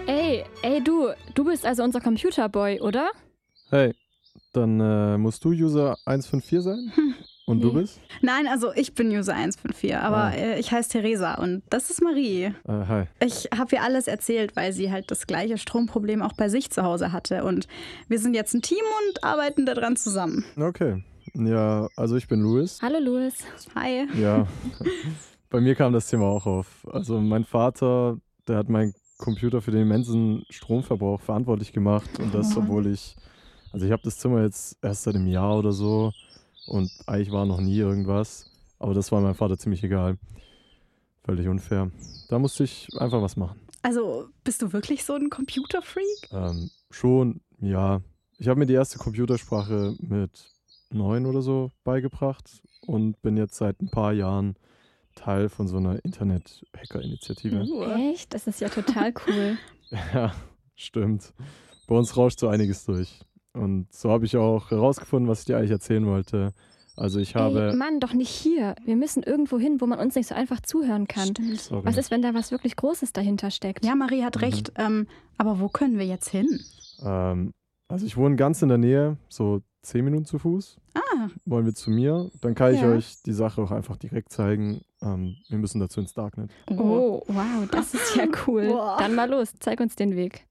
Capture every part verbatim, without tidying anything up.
Ey, ey du, du bist also unser Computerboy, oder? Hey, dann äh, musst du User eins fünf vier sein? Und nee. du bist? Nein, also ich bin User eins fünf vier, aber Ah. äh, ich heiße Theresa und das ist Marie. Äh, hi. Ich habe ihr alles erzählt, weil sie halt das gleiche Stromproblem auch bei sich zu Hause hatte. Und wir sind jetzt ein Team und arbeiten daran zusammen. Okay. Ja, also ich bin Louis. Hallo Louis. Hi. Ja, bei mir kam das Thema auch auf. Also mein Vater, der hat meinen Computer für den immensen Stromverbrauch verantwortlich gemacht. Und das, obwohl ich, also ich habe das Zimmer jetzt erst seit einem Jahr oder so und eigentlich war noch nie irgendwas. Aber das war meinem Vater ziemlich egal. Völlig unfair. Da musste ich einfach was machen. Also bist du wirklich so ein Computerfreak? Ähm, schon, ja. Ich habe mir die erste Computersprache mit neun oder so beigebracht und bin jetzt seit ein paar Jahren Teil von so einer Internet-Hacker-Initiative. Echt? Das ist ja total cool. Ja, stimmt. Bei uns rauscht so einiges durch. Und so habe ich auch herausgefunden, was ich dir eigentlich erzählen wollte. Also ich habe... Ey, Mann, doch nicht hier. Wir müssen irgendwo hin, wo man uns nicht so einfach zuhören kann. Stimmt. Sorry. Was ist, wenn da was wirklich Großes dahinter steckt? Ja, Marie hat recht. Ähm, aber wo können wir jetzt hin? Ähm, also ich wohne ganz in der Nähe, so zehn Minuten zu Fuß. Ah, Wollen wir zu mir? Dann kann ich Ja. euch die Sache auch einfach direkt zeigen. Ähm, wir müssen dazu ins Darknet. Oh, wow, das ist ja cool. Boah. Dann mal los, zeig uns den Weg.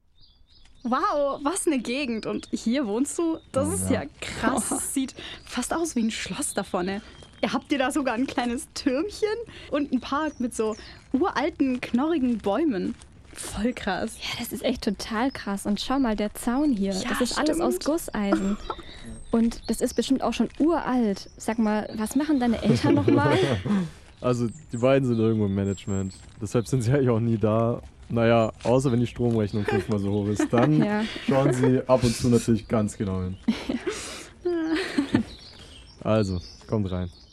wow, was eine Gegend. Und hier wohnst du? Das Oh, ist ja. ja krass. Das sieht fast aus wie ein Schloss da vorne. Ihr habt ihr da sogar ein kleines Türmchen und einen Park mit so uralten, knorrigen Bäumen. Voll krass. Ja, das ist echt total krass. Und schau mal, der Zaun hier, Ja, das ist alles aus stimmt. Gusseisen. Und das ist bestimmt auch schon uralt. Sag mal, was machen deine Eltern nochmal? Also die beiden sind irgendwo im Management. Deshalb sind sie eigentlich auch nie da. Naja, außer wenn die Stromrechnung fünfmal so hoch ist. Dann Ja. schauen sie ab und zu natürlich ganz genau hin. Also, kommt rein.